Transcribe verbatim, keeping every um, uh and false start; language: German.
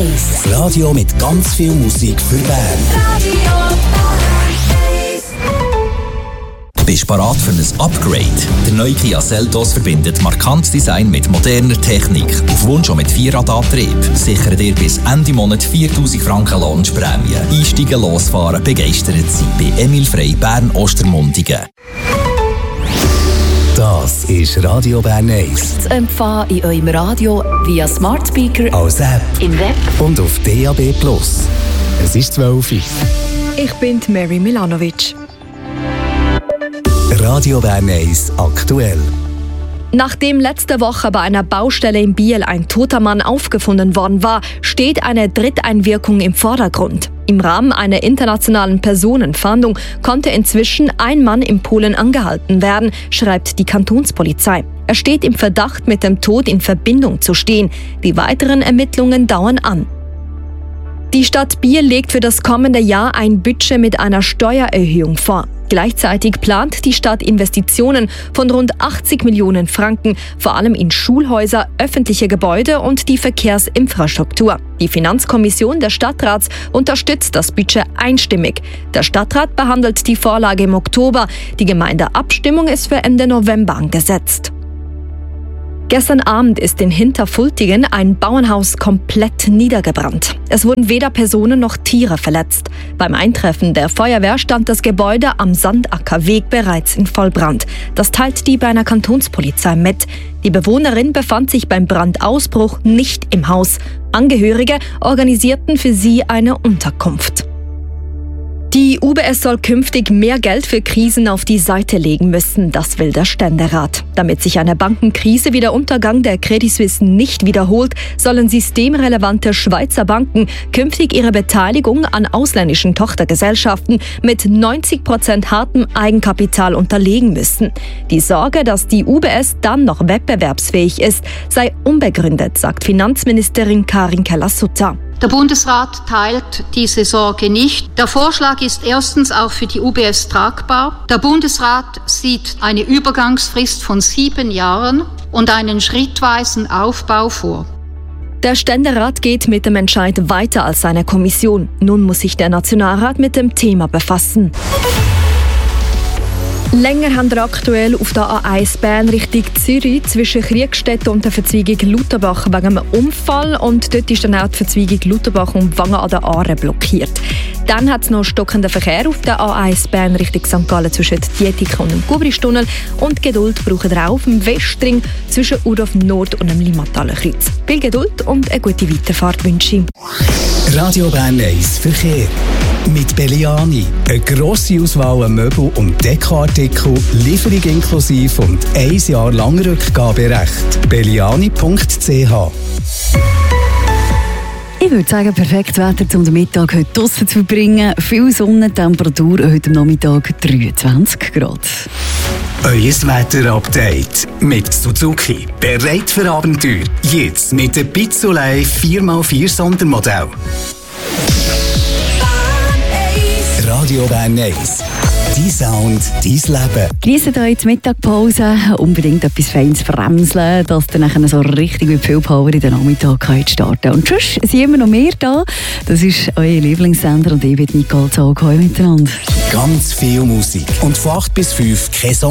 eins. Das Radio mit ganz viel Musik für Bern. Radio Bern eins. Bist bereit für ein Upgrade? Der neue Kia Seltos verbindet markantes Design mit moderner Technik. Auf Wunsch auch mit Vierradantrieb. Sichere dir bis Ende Monat viertausend Franken Launchprämie. Einsteigen, losfahren, begeistert sein bei Emil Frey, Bern, Ostermundigen. Das ist Radio Bern eins. Zu empfangen in eurem Radio via Smart Speaker, Als App im Web und auf D A B plus. Es ist zwölf Uhr. Ich bin Mary Milanovic. Radio Bern eins aktuell. Nachdem letzte Woche bei einer Baustelle in Biel ein toter Mann aufgefunden worden war, steht eine Dritteinwirkung im Vordergrund. Im Rahmen einer internationalen Personenfahndung konnte inzwischen ein Mann in Polen angehalten werden, schreibt die Kantonspolizei. Er steht im Verdacht, mit dem Tod in Verbindung zu stehen. Die weiteren Ermittlungen dauern an. Die Stadt Biel legt für das kommende Jahr ein Budget mit einer Steuererhöhung vor. Gleichzeitig plant die Stadt Investitionen von rund achtzig Millionen Franken, vor allem in Schulhäuser, öffentliche Gebäude und die Verkehrsinfrastruktur. Die Finanzkommission des Stadtrats unterstützt das Budget einstimmig. Der Stadtrat behandelt die Vorlage im Oktober. Die Gemeindeabstimmung ist für Ende November angesetzt. Gestern Abend ist in Hinterfultingen ein Bauernhaus komplett niedergebrannt. Es wurden weder Personen noch Tiere verletzt. Beim Eintreffen der Feuerwehr stand das Gebäude am Sandackerweg bereits in Vollbrand. Das teilt die Berner Kantonspolizei mit. Die Bewohnerin befand sich beim Brandausbruch nicht im Haus. Angehörige organisierten für sie eine Unterkunft. Die U B S soll künftig mehr Geld für Krisen auf die Seite legen müssen, das will der Ständerat. Damit sich eine Bankenkrise wie der Untergang der Credit Suisse nicht wiederholt, sollen systemrelevante Schweizer Banken künftig ihre Beteiligung an ausländischen Tochtergesellschaften mit neunzig Prozent hartem Eigenkapital unterlegen müssen. Die Sorge, dass die U B S dann noch wettbewerbsfähig ist, sei unbegründet, sagt Finanzministerin Karin Keller-Sutter. Der Bundesrat teilt diese Sorge nicht. Der Vorschlag ist erstens auch für die U B S tragbar. Der Bundesrat sieht eine Übergangsfrist von sieben Jahren und einen schrittweisen Aufbau vor. Der Ständerat geht mit dem Entscheid weiter als seine Kommission. Nun muss sich der Nationalrat mit dem Thema befassen. Länger haben wir aktuell auf der A eins Bern Richtung Zürich zwischen Kriegstetten und der Verzweigung Lutherbach wegen einem Unfall. Und dort ist dann auch die Verzweigung Lutherbach und Wangen an der Aare blockiert. Dann hat es noch stockenden Verkehr auf der A eins Bern Richtung Sankt Gallen zwischen Dietiken und dem Gubristunnel. Und Geduld braucht ihr auch auf dem Westring zwischen Urdorf Nord und dem Limataler Kreuz. Viel Geduld und eine gute Weiterfahrt wünsche ich. Radio Bern eins Verkehr. Mit Belliani. Eine grosse Auswahl an Möbel- und Dekoartikel, Lieferung inklusive und ein Jahr lang Rückgaberecht. belliani punkt c h. Ich würde sagen, perfektes Wetter, um den Mittag heute draussen zu verbringen. Viel Sonnentemperatur, heute am Nachmittag dreiundzwanzig Grad. Euer Wetter-Update mit Suzuki. Bereit für Abenteuer. Jetzt mit dem Pizzolei vier mal vier Sondermodell. Radio Bern eins. Dein Sound, dein Leben. Genießt euch die Mittagpause, unbedingt etwas Feines bremseln, dass ihr nachher so richtig mit viel Power in den Nachmittag könnt starten. Und sonst sind immer noch mehr da. Das ist euer Lieblingssender und ich bin Nicole Zog. Hallo miteinander. Ganz viel Musik. Und von acht bis fünf kein Song.